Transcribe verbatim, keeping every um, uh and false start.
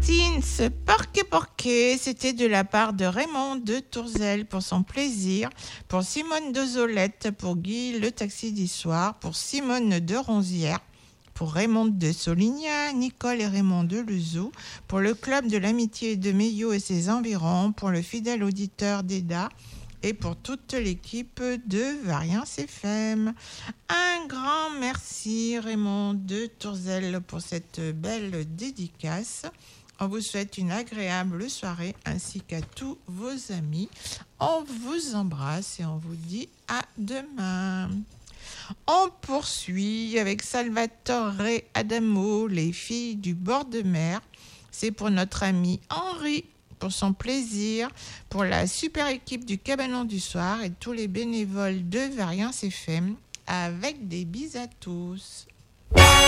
Teens, Porqué Porqué, c'était de la part de Raymond de Tourzel pour son plaisir, pour Simone de Zolette, pour Guy le taxi d'Issoire, pour Simone de Ronzière, pour Raymond de Solignac, Nicole et Raymond de Lezou, pour le club de l'amitié de Meillot et ses environs, pour le fidèle auditeur d'Eda et pour toute l'équipe de Variance F M. Un grand merci Raymond de Tourzel pour cette belle dédicace. On vous souhaite une agréable soirée ainsi qu'à tous vos amis. On vous embrasse et on vous dit à demain. On poursuit avec Salvatore Adamo, les filles du bord de mer. C'est pour notre ami Henri, pour son plaisir, pour la super équipe du Cabanon du Soir et tous les bénévoles de Variance F M, avec des bises à tous.